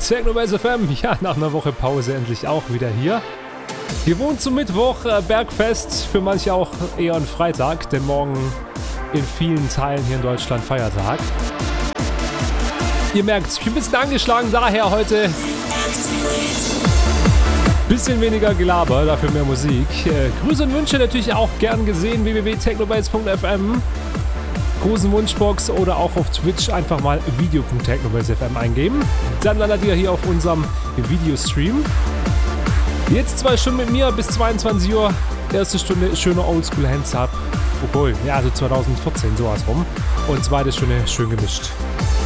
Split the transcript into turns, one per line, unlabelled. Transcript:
Technobase FM, ja, nach einer Woche Pause endlich auch wieder hier. Gewohnt zum Mittwoch, Bergfest, für manche auch eher ein Freitag, denn morgen in vielen Teilen hier in Deutschland Feiertag. Ihr merkt, ich bin ein bisschen angeschlagen, daher heute bisschen weniger Gelaber, dafür mehr Musik. Grüße und Wünsche natürlich auch gern gesehen, www.technobase.fm. Großen Wunschbox oder auch auf Twitch einfach mal video.technobase.fm eingeben. Dann landet ihr hier auf unserem Videostream. Jetzt 2 Stunden mit mir bis 22 Uhr. Erste Stunde schöner Oldschool Hands Up. Obwohl, ja, also 2014 sowas rum. Und zweite Stunde schön gemischt.